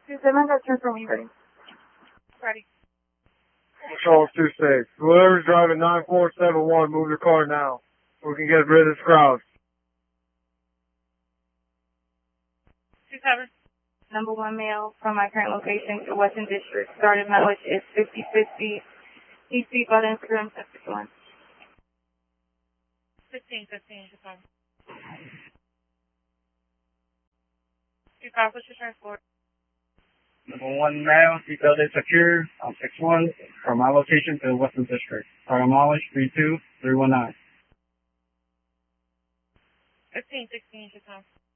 2-7, got your from you ready. Ready. Charles 2-6. Whoever's driving 9471, move your car now. We can get rid of this crowd. 2-7. Number 1 male from my current location to Western District. Started mileage is 5050. East by the Instagram 51. 15, 2-5. 2-5, what's your transport? Number 1 male, seatbelt is secure on 6-1 from my location to Western District. Starting mileage 32319. 15, 16, 2-5.